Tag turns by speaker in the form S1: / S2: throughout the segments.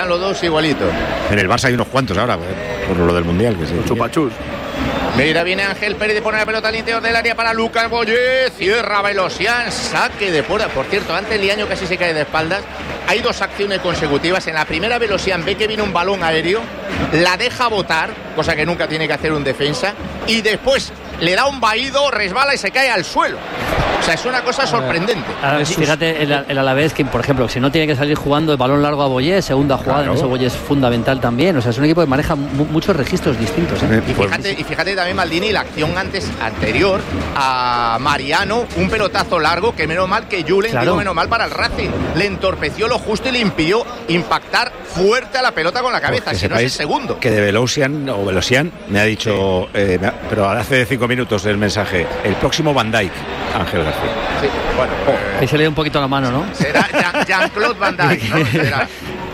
S1: están los dos igualitos.
S2: En el Barça hay unos cuantos ahora, por lo del Mundial. Que sí.
S3: Chupachus.
S1: Mira, viene Ángel Pérez de poner la pelota al interior del área para Lucas Boyé. Cierra Velosian, saque de fuera. Por cierto, antes Liaño casi se cae de espaldas. Hay dos acciones consecutivas. En la primera, Velosian ve que viene un balón aéreo, la deja botar, cosa que nunca tiene que hacer un defensa, y después le da un vaído, resbala y se cae al suelo. O sea, es una cosa sorprendente.
S4: Fíjate, el Alavés, que por ejemplo, si no tiene que salir jugando el balón largo a Boyé, segunda jugada, claro. En eso Boyé es fundamental también. O sea, es un equipo que maneja muchos registros distintos.
S1: Y fíjate también, Maldini, la acción anterior a Mariano, un pelotazo largo, que menos mal que Julen, claro. Digo, menos mal para el Racing. Le entorpeció lo justo y le impidió impactar fuerte a la pelota con la cabeza, si no es el segundo.
S2: Que de Velosian me ha dicho, pero hace 5 minutos el mensaje, el próximo Van Dijk, Ángel García.
S1: Sí, bueno.
S4: Ahí se le dio un poquito la mano, ¿no?
S1: Será Jean-Claude Van Dijk, ¿no? Será.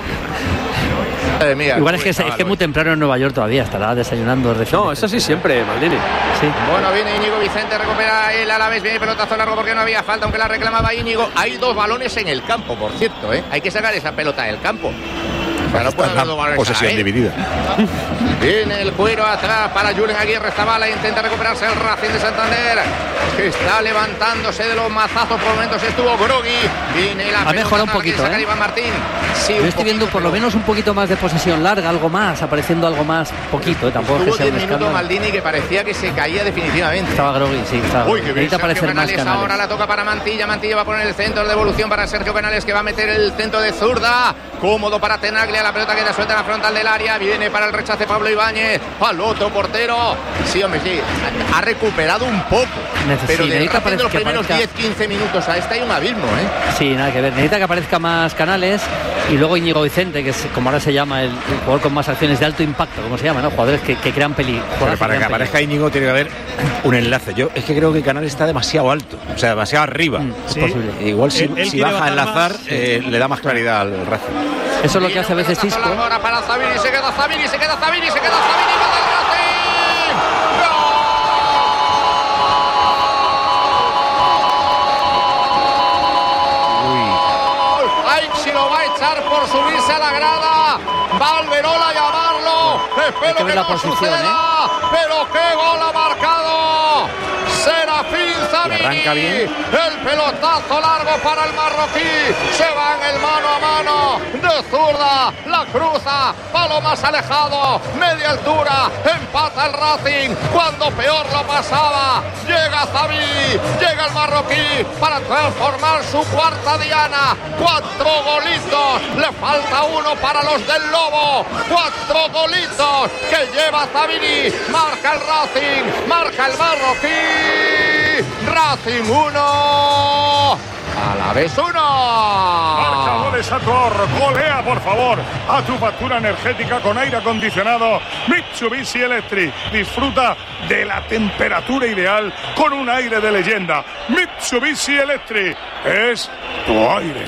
S1: Mía,
S4: igual es que es muy temprano en Nueva York todavía, estará desayunando.
S3: No, eso sí siempre, Maldini.
S1: Sí. Bueno, viene Íñigo Vicente, recupera el Alavés, viene pelotazo largo porque no había falta, aunque la reclamaba Íñigo. Hay 2 balones en el campo, por cierto, ¿eh? Hay que sacar esa pelota del campo.
S2: No puede haber posesión dividida.
S1: Viene el cuero atrás para Julen Aguirre Zabala, intenta recuperarse el Racing de Santander, que está levantándose de los mazazos. Por momentos estuvo groggy. Viene la
S4: ha mejorado un poquito,
S1: Iván Martín. Sí,
S4: yo estoy viendo por lo menos un poquito más de posesión larga, algo más, apareciendo algo más, poquito, tampoco
S1: estuvo
S4: que sea
S1: 10 minutos Maldini que parecía que se caía definitivamente.
S4: Estaba groggy, sí, estaba.
S1: Uy, que bien,
S4: aparecer
S1: Canales,
S4: más Canales.
S1: Ahora la toca para Mantilla va a poner el centro de devolución para Sergio Canales, que va a meter el centro de zurda, cómodo para Tenaglia, la pelota queda suelta en la frontal del área, viene para el rechace Pablo Ibáñez, al otro portero. Sí, hombre, sí, ha recuperado un poco, pero de los primeros 10-15 minutos a hay un abismo, ¿eh?
S4: Sí, nada que ver, necesita que aparezca más Canales y luego Íñigo Vicente, que es como ahora se llama el jugador con más acciones de alto impacto, como se llama, ¿no? Jugadores que crean peligro.
S2: Pero para que aparezca Íñigo tiene que haber un enlace. Yo es que creo que Canales está demasiado alto, o sea, demasiado arriba.
S4: Es posible.
S2: Igual si baja a enlazar, le da más claridad al Racing.
S4: Eso es lo que hace a veces Isco.
S1: Ahora para Zabiri, se queda Zabiri. Si lo va a echar por subirse a la grada, va Alberola a llamarlo. Espero que no suceda, pero qué gol ha marcado Serafín Zabiri.
S2: Arranca bien.
S1: El pelotazo largo para el marroquí. Se va en el mano a mano de zurda. La cruza. Palo más alejado. Media altura. Empata el Racing cuando peor lo pasaba. Llega Zabiri. Llega el marroquí para transformar su cuarta diana. 4 golitos. Le falta 1 para los del Lobo. 4 golitos que lleva Zabiri. Marca el Racing. Marca el marroquí. Racing 1, Alavés 1.
S5: Marcadores Ator, golea por favor a tu factura energética con aire acondicionado Mitsubishi Electric. Disfruta de la temperatura ideal con un aire de leyenda. Mitsubishi Electric es tu aire.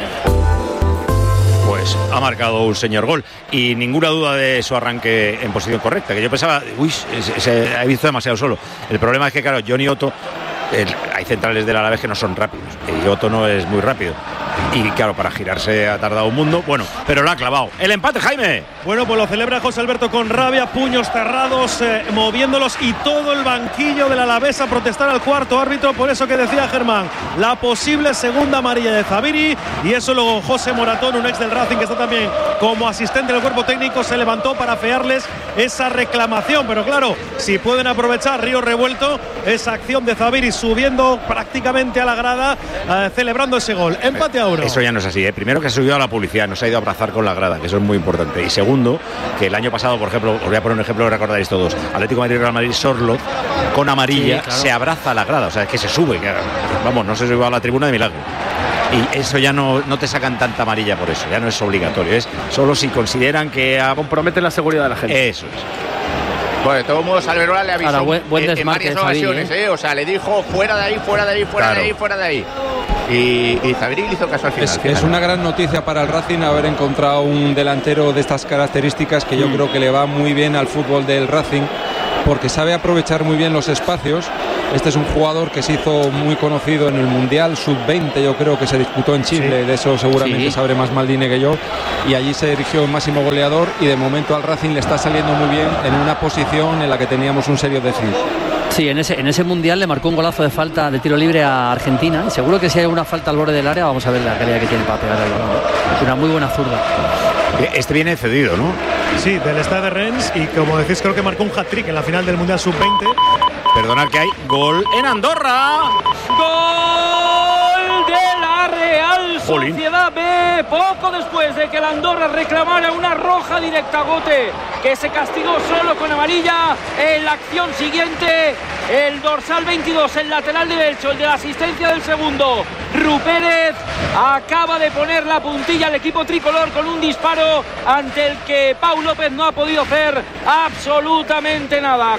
S2: Pues ha marcado un señor gol y ninguna duda de su arranque en posición correcta, que yo pensaba, se ha visto demasiado solo. El problema es que, claro, Johnny Otto, hay centrales del Alavés que no son rápidos y Otto no es muy rápido y claro, para girarse ha tardado un mundo, bueno, pero lo ha clavado. El empate, Jaime.
S6: Bueno, pues lo celebra José Alberto con rabia, puños cerrados, moviéndolos, y todo el banquillo del Alavés a protestar al cuarto árbitro por eso que decía Germán, la posible segunda amarilla de Zabiri, y eso luego José Moratón, un ex del Racing que está también como asistente del cuerpo técnico, se levantó para afearles esa reclamación, pero claro, si pueden aprovechar Río Revuelto esa acción de Zabiri subiendo prácticamente a la grada, celebrando ese gol. Empate a 1.
S2: Eso ya no es así, ¿eh? Primero, que ha subido a la publicidad, no se ha ido a abrazar con la grada, que eso es muy importante. Y segundo, que el año pasado, por ejemplo, os voy a poner un ejemplo que recordaréis todos, Atlético de Madrid, Real Madrid, Sorlo, con amarilla, sí, claro, se abraza a la grada, o sea, es que se sube, que, vamos, no se sube a la tribuna de milagro. Y eso ya no te sacan tanta amarilla por eso, ya no es obligatorio, es solo si consideran que comprometen la seguridad de la gente. Eso es.
S1: Bueno, de todos modos, Alberola le avisó en varias ocasiones, o sea, le dijo fuera de ahí, fuera de ahí, fuera de ahí, fuera de ahí. Y Zabiri le hizo caso al final.
S7: Es una gran noticia para el Racing haber encontrado un delantero de estas características que yo creo que le va muy bien al fútbol del Racing, porque sabe aprovechar muy bien los espacios. Este es un jugador que se hizo muy conocido en el Mundial Sub-20, yo creo que se disputó en Chile, de eso seguramente sabré más Maldini que yo, y allí se erigió en máximo goleador, y de momento al Racing le está saliendo muy bien en una posición en la que teníamos un serio déficit.
S4: Sí, en ese Mundial le marcó un golazo de falta de tiro libre a Argentina. Seguro que si hay una falta al borde del área, vamos a ver la calidad que tiene para pegar el balón. Una muy buena zurda.
S2: Este viene cedido, ¿no?
S6: Sí, del Stade de Rennes, y como decís, creo que marcó un hat-trick en la final del Mundial Sub-20.
S2: Perdonad que hay gol en Andorra.
S3: ¡Gol de la Real Sociedad B! Poco después de que la Andorra reclamara una roja directa a Gote, que se castigó solo con amarilla. En la acción siguiente, el dorsal 22, el lateral derecho, el de la asistencia del segundo, Rupérez, acaba de poner la puntilla al equipo tricolor con un disparo ante el que Pau López no ha podido hacer absolutamente nada.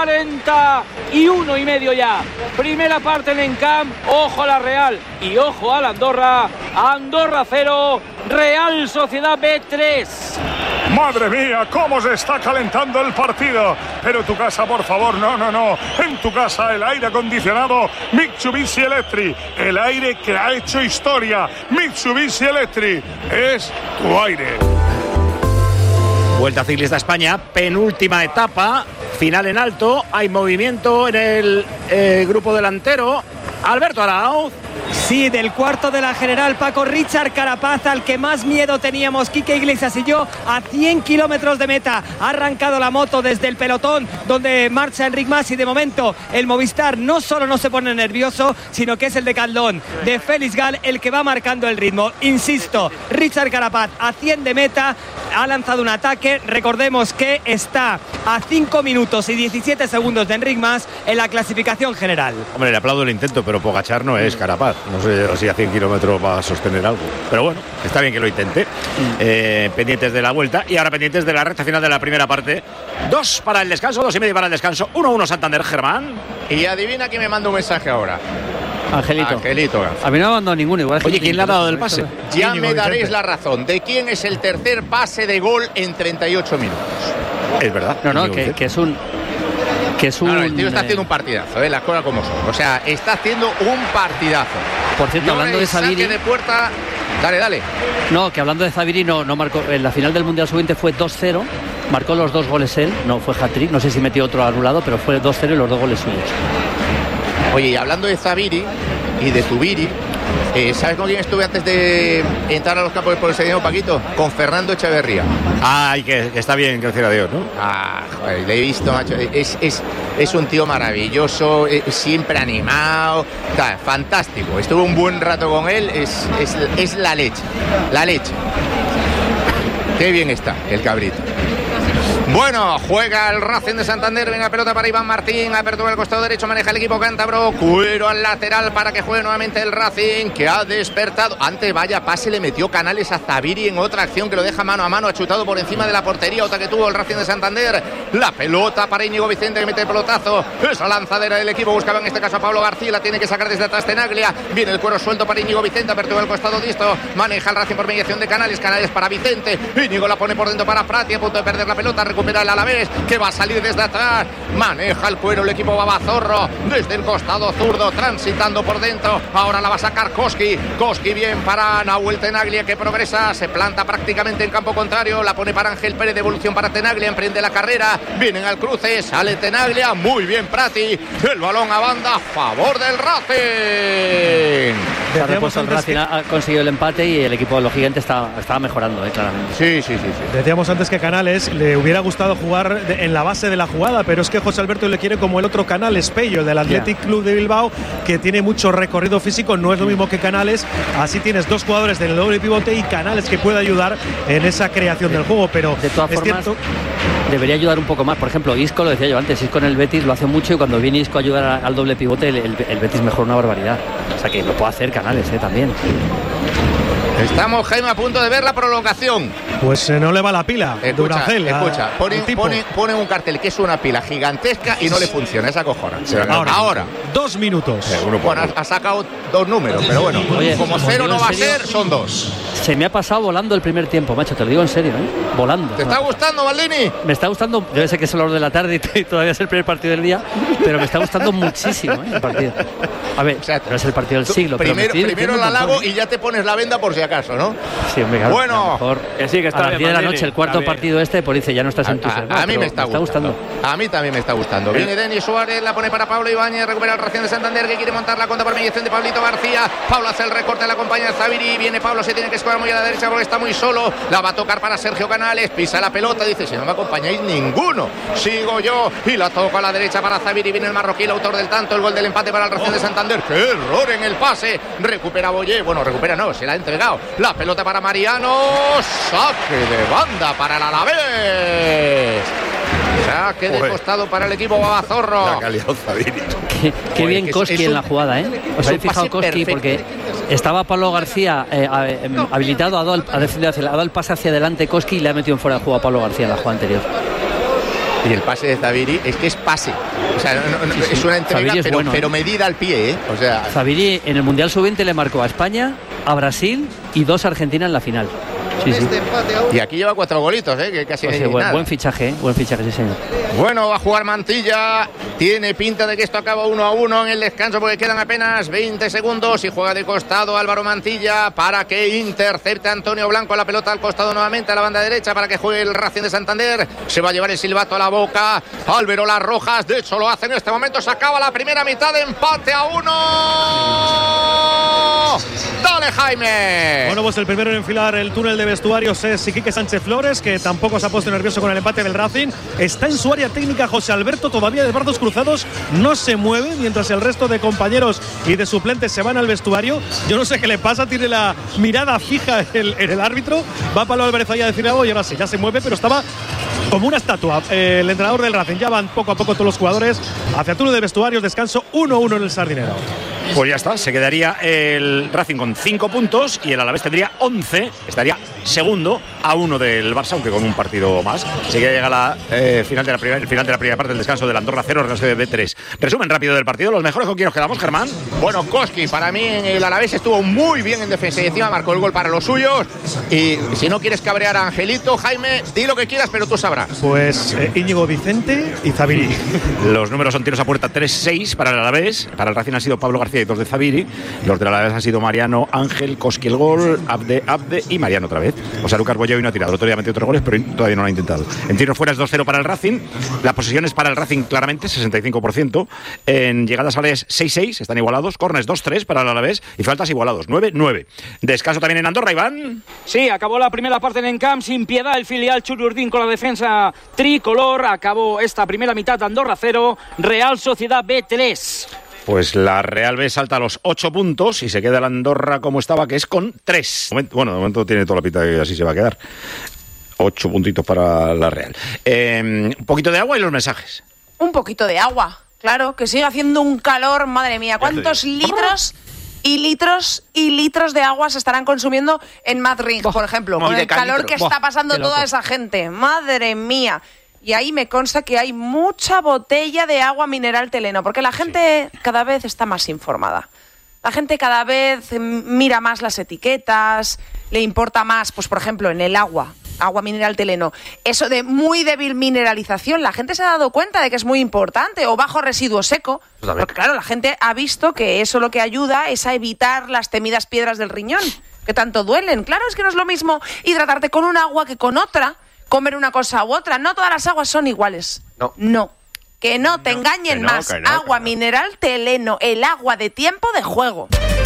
S3: 41,5 ya. Primera parte en Encamp. Ojo a la Real y ojo a la Andorra. Andorra 0, Real Sociedad B 3.
S5: Madre mía, cómo se está calentando el partido. Pero tu casa, por favor, no. En tu casa el aire acondicionado Mitsubishi Electric. El aire que ha hecho historia. Mitsubishi Electric es tu aire.
S2: Vuelta Ciclista España, penúltima etapa, final en alto. Hay movimiento en el grupo delantero. Alberto Arauz.
S8: Sí, del cuarto de la general, Paco, Richard Carapaz, al que más miedo teníamos Quique Iglesias y yo, a 100 kilómetros de meta. Ha arrancado la moto desde el pelotón donde marcha Enric Mas, y de momento el Movistar no solo no se pone nervioso, sino que es el de Caldón, de Félix Gal, el que va marcando el ritmo. Insisto, Richard Carapaz a 100 de meta, ha lanzado un ataque. Recordemos que está a 5 minutos y 17 segundos de Enric Mas en la clasificación general.
S2: Hombre, le aplaudo el intento, pero Pogačar no es Carapaz. No sé si a 100 kilómetros va a sostener algo. Pero bueno, está bien que lo intente. Pendientes de la vuelta y ahora pendientes de la recta final de la primera parte. 2 para el descanso, 2,5 para el descanso. 1-1 Santander, Germán.
S1: Y adivina quién me manda un mensaje ahora.
S4: Angelito.
S1: García.
S4: A mí no me ha mandado ninguno. Igual.
S2: Oye, ¿quién le ha dado el pase?
S1: Ya me daréis la razón de quién es el tercer pase de gol en 38 minutos.
S2: Es verdad.
S4: No, que es un...
S1: No, el tío está haciendo un partidazo, las cosas como son. O sea, está haciendo un partidazo.
S4: Por cierto, hablando de Zaviri,
S1: de puerta. Dale.
S4: No, que hablando de Zaviri, no marcó. En la final del Mundial Sub-20 fue 2-0. Marcó los 2 goles él. No fue hat-trick. No sé si metió otro anulado, pero fue 2-0 y los 2 goles suyos.
S1: Oye, y hablando de Zaviri y de Zubiri, ¿sabes con quién estuve antes de entrar a los campos por el Sevillano, Paquito? Con Fernando Echeverría.
S2: Ay, que está bien, gracias a Dios, ¿no?
S1: Joder, le he visto, macho. Es un tío maravilloso, siempre animado, fantástico. Estuve un buen rato con él, es la leche. Qué bien está el cabrito. Bueno, juega el Racing de Santander, venga pelota para Iván Martín, apertura al costado derecho, maneja el equipo cántabro, Cuero al lateral para que juegue nuevamente el Racing, que ha despertado. Antes, vaya pase le metió Canales a Zaviri en otra acción que lo deja mano a mano, ha chutado por encima de la portería, otra que tuvo el Racing de Santander. La pelota para Íñigo Vicente, que mete el pelotazo, esa lanzadera del equipo, buscaba en este caso a Pablo García, la tiene que sacar desde atrás Tenaglia, viene el cuero suelto para Íñigo Vicente, apertura al costado disto, maneja el Racing por mediación de Canales para Vicente, Íñigo la pone por dentro para Prati, a punto de perder la pelota, recupera el Alavés, que va a salir desde atrás, maneja el cuero el equipo Babazorro, desde el costado zurdo, transitando por dentro, ahora la va a sacar Koski bien para Nahuel Tenaglia, que progresa, se planta prácticamente en campo contrario, la pone para Ángel Pérez, devolución para Tenaglia, emprende la carrera, vienen al cruce, sale Tenaglia, muy bien Prati, el balón a banda a favor del Racing.
S4: El Racing ha conseguido el empate y el equipo de los Gigantes estaba mejorando, claramente.
S1: Sí.
S6: Decíamos antes que Canales le hubiera gustado jugar en la base de la jugada, pero es que José Alberto le quiere como el otro Canales, Pello, el del Athletic Club de Bilbao, que tiene mucho recorrido físico, no es lo mismo que Canales. Así tienes 2 jugadores del doble pivote y Canales que puede ayudar en esa creación del juego, pero
S4: de todas formas debería ayudar un poco más. Por ejemplo, Isco, lo decía yo antes, Isco en el Betis lo hace mucho y cuando viene Isco a ayudar al doble pivote el Betis mejora una barbaridad. O sea que lo puede hacer Canales también.
S1: Estamos, Jaime, a punto de ver la prolongación.
S6: Pues no le va la pila.
S1: Escucha, pone un cartel que es una pila gigantesca y no le funciona, esa cojona. Ahora.
S6: 2 minutos.
S1: Bueno, ha sacado 2 números, pero bueno,
S4: oye,
S1: como 0 no va a ser, son 2.
S4: Se me ha pasado volando el primer tiempo, macho, te lo digo en serio, volando.
S1: ¿Te está gustando, Maldini?
S4: Me está gustando, debe ser que es la hora de la tarde y todavía es el primer partido del día, pero me está gustando muchísimo el partido. A ver, no es el partido del siglo.
S1: Primero el halago y ya te pones la venda por si acaso, ¿no?
S4: Sí, hombre, claro,
S1: bueno,
S4: mejor sí, que está a las 10 de la noche, el cuarto partido pues dice, ya no estás entusiasmado.
S1: A mí me está gustando. A mí también me está gustando. Viene Denis Suárez, la pone para Pablo Ibáñez, recupera el Racing de Santander, que quiere montar la contra por mediación de Pablito García. Pablo hace el recorte, la acompaña Zaviri, viene Pablo, se tiene que escoger muy a la derecha porque está muy solo, la va a tocar para Sergio Canales, pisa la pelota, dice, si no me acompañáis ninguno, sigo yo, y la toca a la derecha para Zaviri, viene el marroquí, el autor del tanto, el gol del empate para el Racing de Santander. ¡Qué error en el pase! Recupera Boyé, no, se la ha entregado, la pelota para Mariano, saque de banda para el Alavés. Saque de costado para el equipo Babazorro.
S2: La calidad Zaviri.
S4: Qué bien Koski en la jugada, ¿Os habéis fijado Koski? Porque estaba Pablo García habilitado, ha dado el pase hacia adelante Koski y le ha metido en fuera de juego a Pablo García en la jugada anterior.
S1: Y el pase de Zaviri es que es pase. O sea, es una entrega, pero medida al pie, O sea,
S4: Zaviri en el Mundial Sub-20 le marcó a España, a Brasil y 2 a Argentina en la final. Sí.
S1: Y aquí lleva 4 golitos, que casi
S4: buen fichaje, sí, señor.
S1: Bueno, va a jugar Mantilla. Tiene pinta de que esto acaba 1-1 en el descanso porque quedan apenas 20 segundos y juega de costado Álvaro Mantilla para que intercepte a Antonio Blanco la pelota al costado nuevamente a la banda derecha para que juegue el Racing de Santander. Se va a llevar el silbato a la boca Álvaro Las Rojas, de hecho lo hace en este momento. Se acaba la primera mitad de empate a 1. ¡Dale, Jaime!
S6: Bueno, pues el primero en enfilar el túnel de vestuarios es Iquique Sánchez Flores, que tampoco se ha puesto nervioso con el empate del Racing. Está en su área técnica José Alberto, todavía de brazos cruzados, no se mueve, mientras el resto de compañeros y de suplentes se van al vestuario. Yo no sé qué le pasa, tiene la mirada fija en el árbitro. Va Pablo Álvarez ahí a decir algo y ahora sí, ya se mueve, pero estaba como una estatua. El entrenador del Racing, ya van poco a poco todos los jugadores hacia túnel de vestuarios, descanso 1-1 en el Sardinero.
S2: Pues ya está, se quedaría el Racing con 5 puntos y el Alavés tendría 11, estaría segundo a 1 del Barça, aunque con un partido más. Seguida llega la final de la primera parte del descanso del Andorra 0, Real Sociedad B3. Resumen rápido del partido, los mejores con quién nos quedamos, Germán.
S1: Bueno, Koski, para mí el Alavés estuvo muy bien en defensa y encima marcó el gol para los suyos. Y si no quieres cabrear a Angelito, Jaime, di lo que quieras, pero tú sabrás.
S6: Pues Íñigo Vicente y Zaviri.
S2: Los números son tiros a puerta 3-6 para el Alavés. Para el Racing han sido Pablo García y 2 de Zaviri. Los del Alavés han sido Mariano, Ángel, Koski el gol, Abde y Mariano otra vez. O sea, Lucas Boyé hoy no ha tirado. El otro día ha metido 3 goles, pero todavía no lo ha intentado. En tiros fuera es 2-0 para el Racing. Las posesiones para el Racing claramente 65%. En llegadas Alavés 6-6, están igualados. Corners 2-3 para el Alavés y faltas igualados 9-9. Descanso también en Andorra, Iván.
S3: Sí, acabó la primera parte en Encamp sin piedad. El filial Churiurdín con la defensa tricolor. Acabó esta primera mitad de Andorra 0, Real Sociedad B3.
S2: Pues la Real B salta a los 8 puntos y se queda la Andorra como estaba, que es con 3. Bueno, de momento tiene toda la pinta que así se va a quedar. 8 puntitos para la Real. Un poquito de agua y los mensajes.
S9: Un poquito de agua, claro, que sigue haciendo un calor, madre mía. ¿Cuántos litros y litros y litros de agua se estarán consumiendo en Madrid, por ejemplo? Con el calor que está pasando toda esa gente. Madre mía. Y ahí me consta que hay mucha botella de agua mineral Teleno, porque la gente cada vez está más informada. La gente cada vez mira más las etiquetas, le importa más, pues por ejemplo, en el agua mineral Teleno. Eso de muy débil mineralización, la gente se ha dado cuenta de que es muy importante, o bajo residuo seco. Porque claro, la gente ha visto que eso lo que ayuda es a evitar las temidas piedras del riñón, que tanto duelen. Claro, es que no es lo mismo hidratarte con un agua que con otra. Comer una cosa u otra. No todas las aguas son iguales. No. Que no te engañen más. Agua mineral Teleno, el agua de tiempo de juego.